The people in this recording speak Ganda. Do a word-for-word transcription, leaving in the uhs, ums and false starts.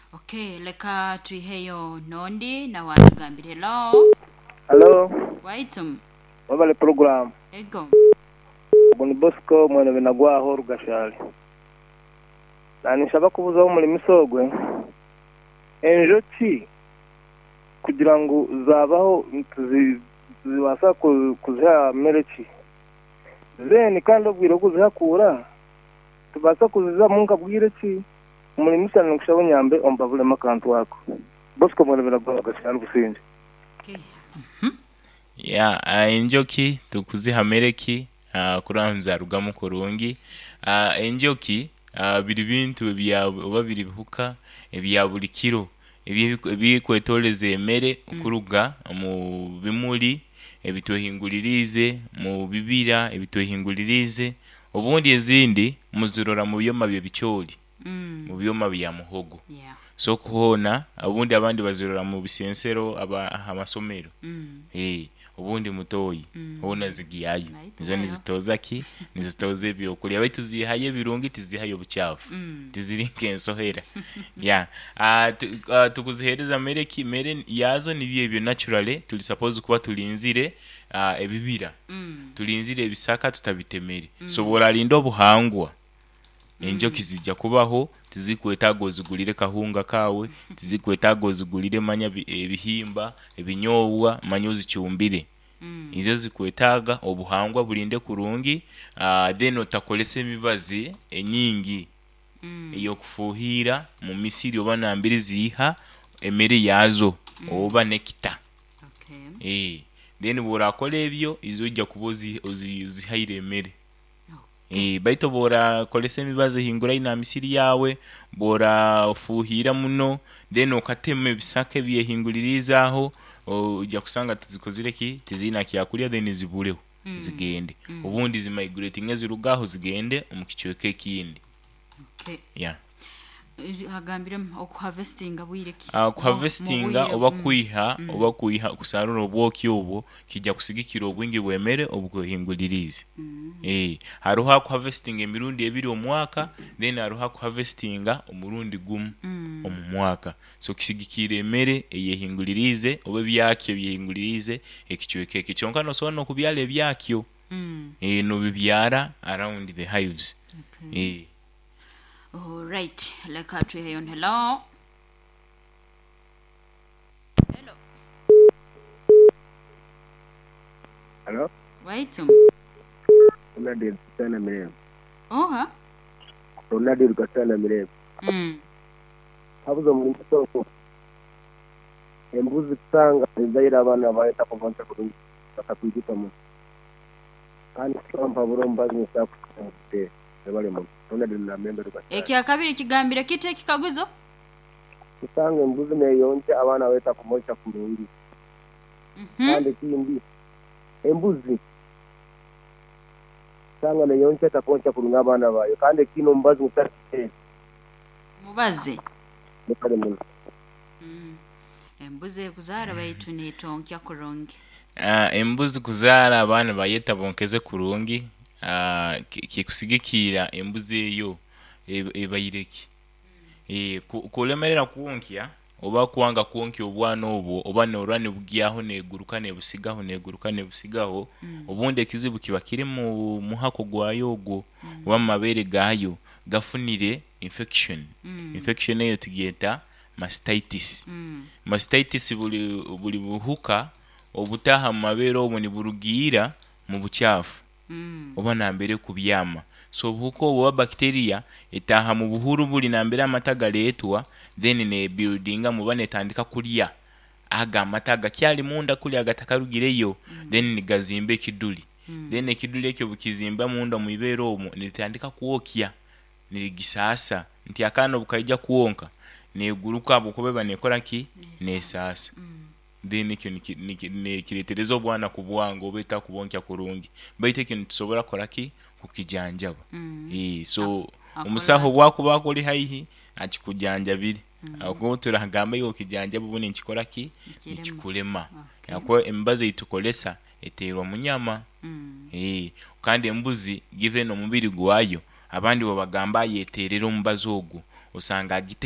Okay, leka tuiheyo nondi na wanagambire hello. Hello. Waitum. Wabale program. Ego. Boni Bosco mwana binagwa ho rugashali. Nani shaba kubuza wo muri misogwe. Enjoti kugira ngo zabaho zibasa kuziha mereki. Zeni kandi obwiro kuzihakura. Tubasa kuziza munga bwireki. Muri misana nkushabo nyambe ombabule makantu wako. Bosco mwana binagwa rugashali businje. Okay. Mhm. Ya uh, enjoki tukuziha mereki uh, kuranza rugamu kurungi uh, enjoki uh, biri bintu bya oba biri bihuka ebya buli kiro ebikwetoleze emere okuruga mu bimuli ebitohingulirize mu bibira ebitohingulirize obundi ezindi muzirora mu byoma bye bicyoli Mm. mu byoma bya muhogo. Yeah. So kuhona abundi abandi bazirora mu bisensero aba amasomero. Mm. Eh ubundi mutoyi Mm. ubona zigiyayo Right, izo yeah. nizitoza ki nizitoze byo kuri abitu zihaye birungi tizihaye bucafu Mm. tizirinke ensohera ya ah uh, tukuzihereza mereki mere yazo nibiye byo naturally tuli suppose kuba tulinzire uh, ebibira Mm. tulinzire ebisaka tutabitemere mm. so boralindo buhangwa enjoki zijja kubaho tizikwetago zigulire kahunga kawe tizikwetago zigulire manya ebihimba ebinyobwa manyozi cyumbire mm. izo zikwetaga obuhangwa bulinde kurungi uh, then otakolese mibazi enyingi mm. iyo kufuhira mu misiri oba nambiri ziha emere yazo mm. oba nekita okay. eh then borakole ebyo izojja kubozi ozihaire emere. Eh baito bora kolese mibaze hingura ina misiri yawe bora fuhira muno then okateme bisake biye hingulirizaho ujya kusanga tuzikozire ki tizina kyakulia then zibureho mm. zigende mm. ubundi zimaigurate ngezi rugaho zigende umukicweke kindi. Okay. Yeah. Hagambire oku harvesting abwireki uh, ku harvesting oba kuiha mm. oba kuiha kusarura obwoki obwo kijja kusigikira obwingi bwemere obwo hingulirize mm. eh haruha ku harvesting emirundi ebiri omwaka then haruha ku harvesting omurundi gumu mm. omwaka so kisigikira emere eyehingulirize oba byakyo byehingulirize ekichweke kichonka no sono kubyale byakyo mm. eh no bibyara around the hives. Okay. eh All right, like a tree on hello. Hello. Hello. Waitum. Unadir sana mire. Oh ha. Unadir kasana mire. Mm. Habuzo muri soko. Embuzi tsanga nzaira abana bayita kuvanza kurungi bakakwijita mu. Kandi sompa buromba nsakutte bale mu. Unadir na member kasana. Ekya kabiri kigambire kite kikaguzo. Usanga embuzi ne yonke abana bayita kumocha kurungi. Mhm. Kandi kindi embuzi sanga ne yonke takoncha kurunga abana bayo kandi kino mbazi mutate mubaze mukale mun mm embuzi kuzara bayitu ne tonkya kurungi ah uh, embuzi kuzara abana bayeta bonkeze kurungi ah uh, kikusigikira embuzi yo ebayireki e, mm. e kulemerera kuonkya oba kuanga kuonki obwana obwo oba norane bugiyaho neguruka ne busigaho neguruka ne busigaho mm. obunde kizibu kiba kiri mu muhako gwayo ogwo mm. oba mabere gayo gafunire infection mm. infection eyo tugiyeta mastitis mm. mastitis buli buli buhuka obutaha mabere obwo ni burugira mu buchafu mm. oba nambere kubyama so buko bwa bacteria etaha mu buhuru buli nambere amatagale etwa then ne buildinga mubane tandika kulia aga mataga kyali munda kuli agatakarugireyo mm. then nigazimbe kiduli mm. then ekiduli ekyo bukizimba munda mu ibero omo nitandika kuokya niligisasa nti akano bukaija kuonka neguruka abukobeba nekora ki nesasa mm. then ikyo nikiretereza obwana kubwango obeta kubonkya kurungi baite kintu tusobora koraki kukijanjaba mm. eh so umusaho bwakuba kuli haihi akikujanjabire mm. ako turagamba yo kijanjaba bune nkikora ki nikikulema okay. Yako embaze itukolesa eterwa munyama mm. eh kandi embuzi given omubiri gwayo abandi babagamba yeterera omubazo ogwo osanga agite